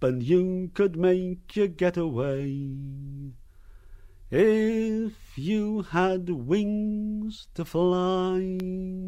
and you could make your getaway. If you had wings to fly.